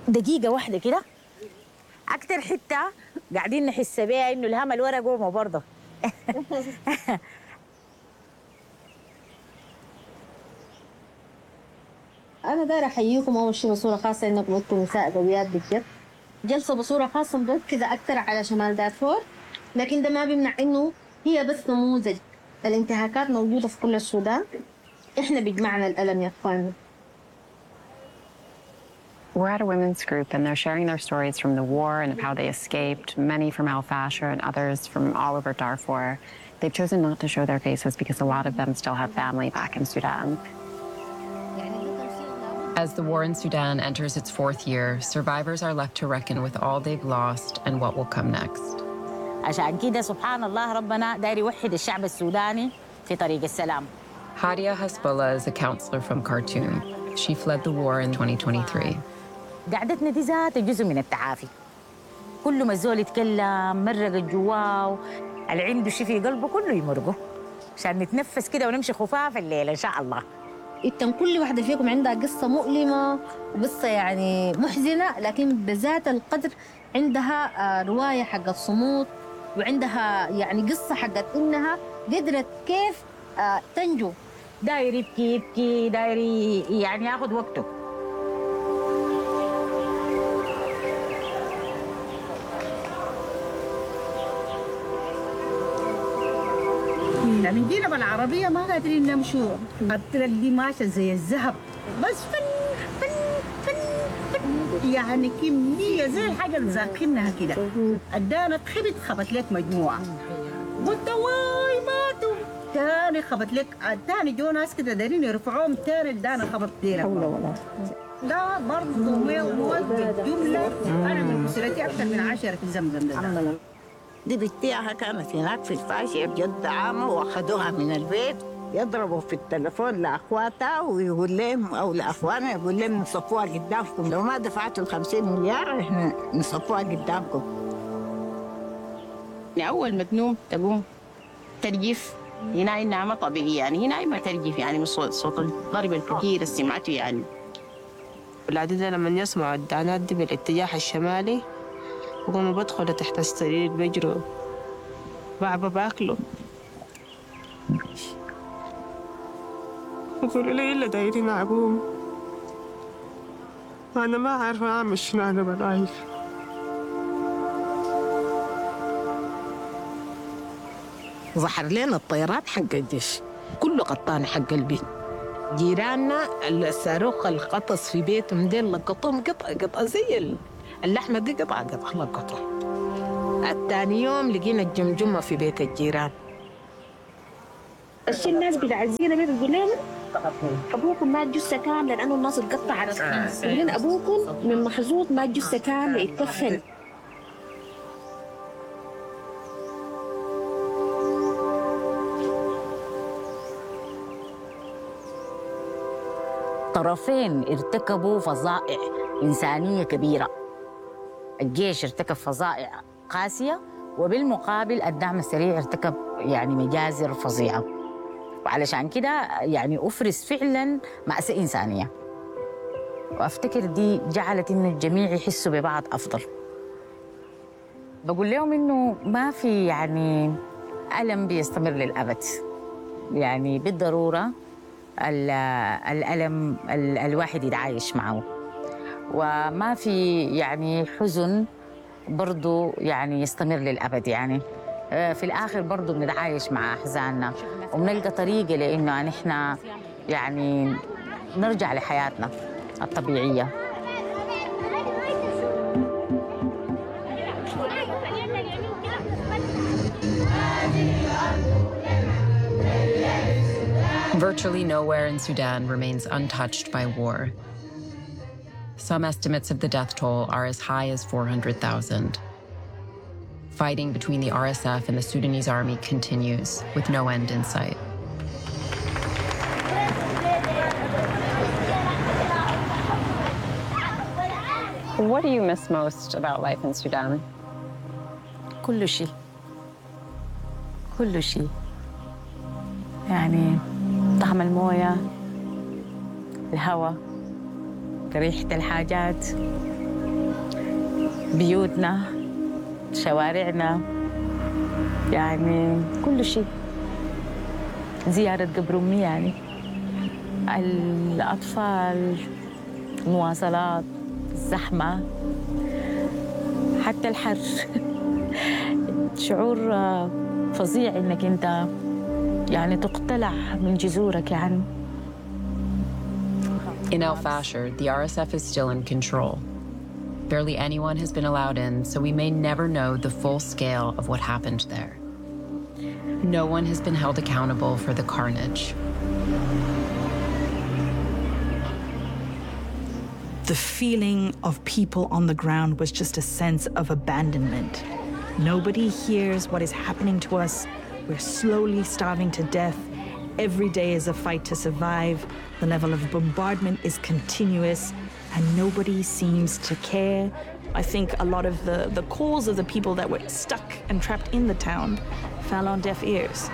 دقيقة واحدة كده. أكتر حتة قاعدين نحس بيها إنه الهمل ورا قومه برضه. أنا دايرة أحييكم أول شيء بصورة خاصة إنكم أنتم نساء قويات بجد. جلسة بصورة خاصة مركزة أكثر على شمال دارفور، لكن ده ما بيمنع إنه هي بس نموذج. الانتهاكات موجودة في كل السودان، إحنا بيجمعنا الألم يا إخواننا. We're at a women's group and they're sharing their stories from the war and of how they escaped, many from Al Fasher and others from all over Darfur. They've chosen not to show their faces because a lot of them still have family back in Sudan. As the war in Sudan enters its fourth year, survivors are left to reckon with all they've lost and what will come next. عشان كده سبحان الله ربنا داير يوحد الشعب السوداني في طريق السلام. Hadia Hasbullah is a counselor from Khartoum. She fled the war in 2023. قعدتنا دي ذات جزء من التعافي. كل ما الزول يتكلم مرق جواه، اللي عنده شيء في قلبه كله يمرقه عشان نتنفس كده ونمشي خفاف الليل ان شاء الله. إنتم كل واحدة فيكم عندها قصة مؤلمة وقصة يعني محزنة، لكن بذات القدر عندها رواية حقت صمود، وعندها يعني قصة حقت إنها قدرت كيف تنجو. داير يبكي يبكي، داير يعني ياخذ وقته. يعني جينا بالعربية ما قادرين نمشوا، الطرق دي ماشية زي الذهب، بس فن فن فن فن يعني كمية زي الحاجة اللي زاقينها كده. ادانا خبت خبت لك مجموعة، قلت واي ماتوا، تاني خبت لك، تاني جو ناس كده دايرين يرفعوهم، تاني ادانا خبط ديرك. ده برضه مواد جملة. أنا من أسرتي أكثر من 10 في زمزم ده. دي بنتيها كانت هناك في الفاشية بجد عامة، واخدوها من البيت يضربوا في التليفون لأخواتها ويقول لهم أو لأخوانها يقول لهم نصفوها قدامكم، لو ما دفعتوا 50 مليار إحنا نصفوها قدامكم. أول ما تنوم تقوم ترجف، هنا النعمة طبيعية، يعني هنا ما ترجف، يعني من صوت الضرب الكثير اللي سمعته يعني. والعدد لما يسمعوا الدانات دي بالاتجاه الشمالي وقوموا بدخلوا تحت السرير بيجروا بعبا باكلوا، يقولوا لي إلا دايرين أبوهم، أنا ما عارفة أعمل شنو أنا برايف. ظهر لنا الطيارات حق الجيش كله قطان حق البيت. جيراننا الصاروخ القطص في بيتهم ديل لقطهم قطع زي اللحمة دي قطع لقطوا. الثاني يوم لقينا الجمجمة في بيت الجيران. الشيء الناس بتعزينا بيه بيقول لهم أبوكم مات جثة كاملة لأنه الناس اتقطعت، يقولون أبوكم من محظوظ مات جثة كاملة يتكفن. طرفين ارتكبوا فظائع إنسانية كبيرة. الجيش ارتكب فظائع قاسية، وبالمقابل الدعم السريع ارتكب يعني مجازر فظيعة، وعلشان كده يعني أفرز فعلا مأساة إنسانية. وأفتكر دي جعلت إنه الجميع يحسوا ببعض أفضل. بقول لهم إنه ما في يعني ألم بيستمر للأبد، يعني بالضرورة الألم الواحد يتعايش معه، وما في يعني حزن برضو يعني يستمر للأبد. يعني في الآخر برضو بنتعايش مع أحزاننا وبنلقى طريقة لأنه نحن يعني نرجع لحياتنا الطبيعية. Virtually nowhere in Sudan remains untouched by war. Some estimates of the death toll are as high as 400,000. Fighting between the RSF and the Sudanese army continues, with no end in sight. What do you miss most about life in Sudan? كل شيء، كل شيء. يعني طعم الموية، الهواء، ريحة الحاجات، بيوتنا، شوارعنا، يعني كل شيء. زيارة قبر أمي يعني، الأطفال، المواصلات، الزحمة، حتى الحر. شعور فظيع إنك أنت يعني تقتلع من جذورك يعني. In El Fasher, the RSF is still in control. Barely anyone has been allowed in, so we may never know the full scale of what happened there. No one has been held accountable for the carnage. The feeling of people on the ground was just a sense of abandonment. Nobody hears what is happening to us. We're slowly starving to death. Every day is a fight to survive. The level of bombardment is continuous, and nobody seems to care. I think a lot of the calls of the people that were stuck and trapped in the town fell on deaf ears.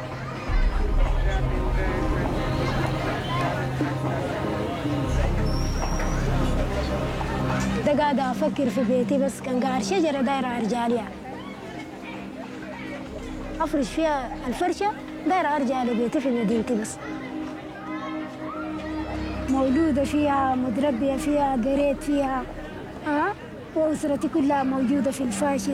ده قاعدة أفكر في بيتي، بس كان قاعد شجرة دايرة رجالية أفرش فيها الفرشة، دايرة أرجع لبيتي في مدينتي بس. مولودة فيها، متربية فيها، قريت فيها، وأسرتي كلها موجودة في الفاشر.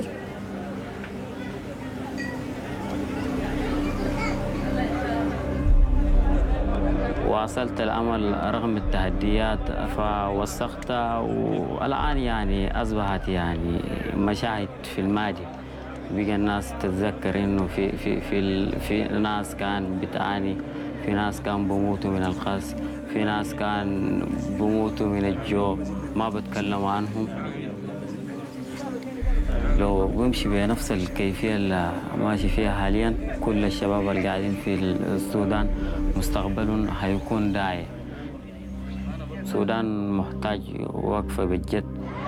واصلت الأمل رغم التحديات فوثقتها، والآن يعني أصبحت يعني مشاهد في الماضي. بقى الناس تتذكر إنه في ناس كان بتعاني، في ناس كان بموتوا من القص، في ناس كان بموتوا من الجوع ما بتكلموا عنهم. لو بمشي بنفس الكيفية اللي ماشي فيها حاليا، كل الشباب اللي قاعدين في السودان مستقبلهم هيكون داعي. السودان محتاج وقفة بجد.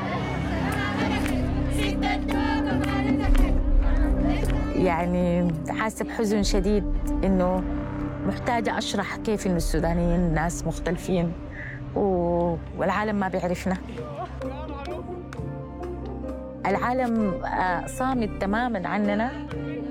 يعني حاسة بحزن شديد إنه محتاجة أشرح كيف إنه السودانيين ناس مختلفين والعالم ما بيعرفنا. العالم صامت تماماً عننا